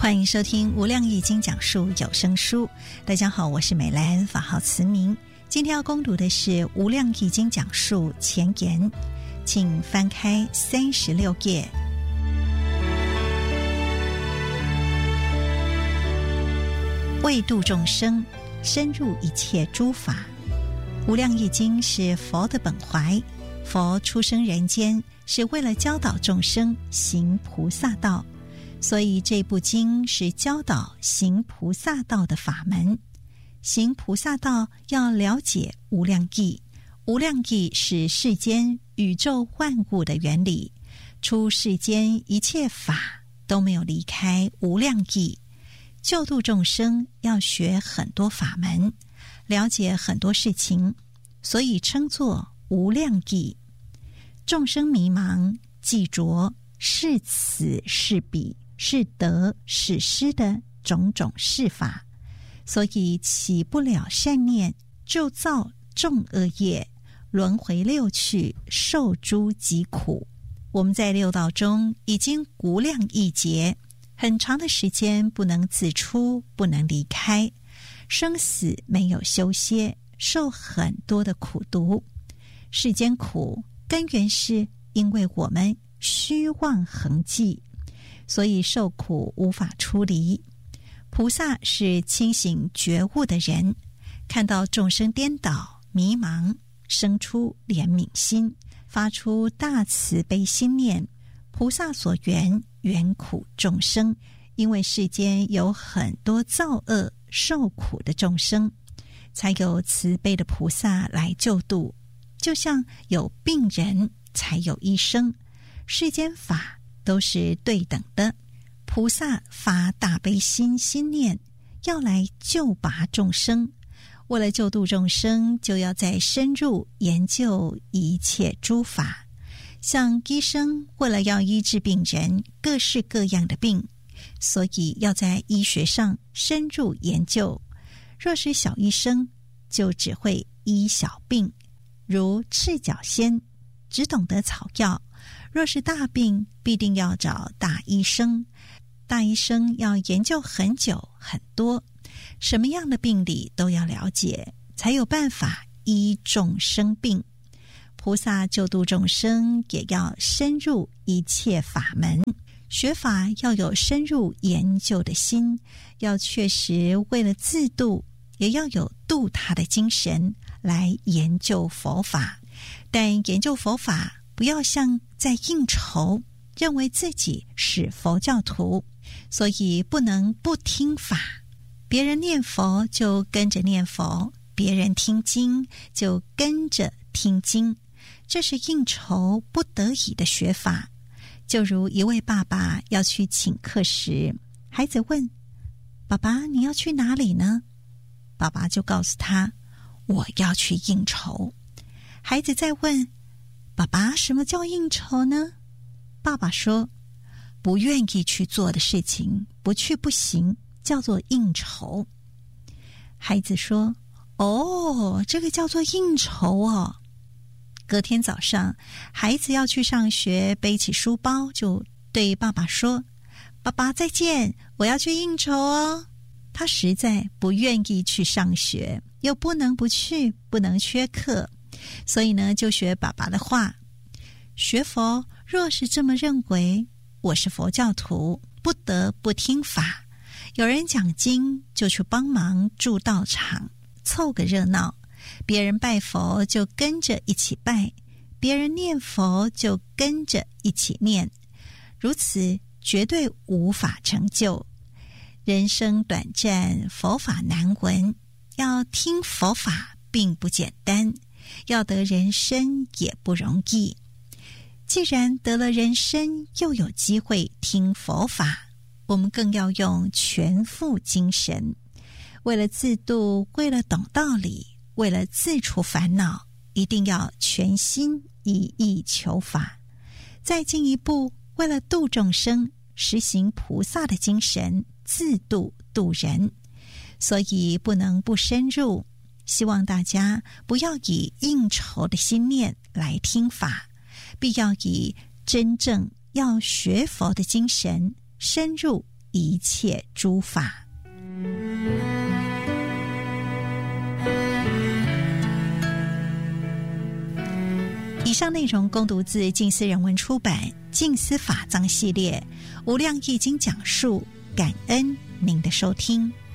欢迎收听无量易经讲述有声书。大家好，我是美兰，法号慈明。今天要攻读的是无量易经讲述前言，请翻开36页。为度众生，深入一切诸法。无量易经是佛的本怀，佛出生人间是为了教导众生行菩萨道，所以这部经是教导行菩萨道的法门。行菩萨道要了解无量义，无量义是世间宇宙万物的原理，出世间一切法都没有离开无量义。救度众生要学很多法门，了解很多事情，所以称作无量义。众生迷茫记着是此是彼是得是失的种种事法，所以起不了善念，就造众恶业，轮回六趣，受诸疾苦。我们在六道中已经无量亿劫，很长的时间不能自出，不能离开，生死没有休歇，受很多的苦毒。世间苦根源是因为我们虚妄恒记，所以受苦无法出离。菩萨是清醒觉悟的人，看到众生颠倒迷茫，生出怜悯心，发出大慈悲心念。菩萨所缘缘苦众生，因为世间有很多造恶受苦的众生，才有慈悲的菩萨来救度。就像有病人才有医生，世间法都是对等的。菩萨发大悲心心念，要来救拔众生。为了救度众生，就要再深入研究一切诸法。像医生为了要医治病人各式各样的病，所以要在医学上深入研究。若是小医生，就只会医小病，如赤脚仙，只懂得草药；若是大病，必定要找大医生。大医生要研究很久很多，什么样的病理都要了解，才有办法医众生病。菩萨救度众生，也要深入一切法门，学法要有深入研究的心，要确实为了自度，也要有度他的精神来研究佛法。但研究佛法不要像在应酬，认为自己是佛教徒，所以不能不听法。别人念佛就跟着念佛，别人听经就跟着听经，这是应酬不得已的学法。就如一位爸爸要去请客时，孩子问：爸爸，你要去哪里呢？爸爸就告诉他：我要去应酬。孩子再问：爸爸，什么叫应酬呢？爸爸说：不愿意去做的事情，不去不行，叫做应酬。孩子说：哦，这个叫做应酬哦。隔天早上，孩子要去上学，背起书包就对爸爸说：爸爸再见，我要去应酬哦。他实在不愿意去上学，又不能不去，不能缺课，所以呢，就学爸爸的话。学佛若是这么认为，我是佛教徒，不得不听法。有人讲经，就去帮忙住道场，凑个热闹。别人拜佛就跟着一起拜，别人念佛就跟着一起念，如此绝对无法成就。人生短暂，佛法难闻，要听佛法并不简单，要得人身也不容易。既然得了人身，又有机会听佛法，我们更要用全副精神，为了自度，为了懂道理，为了自除烦恼，一定要全心一意求法。再进一步，为了度众生，实行菩萨的精神，自度度人。所以不能不深入，希望大家不要以应酬的心念来听法，必要以真正要学佛的精神，深入一切诸法。以上内容供读自静思人文出版《静思法藏》系列《无量易经》讲述，感恩您的收听。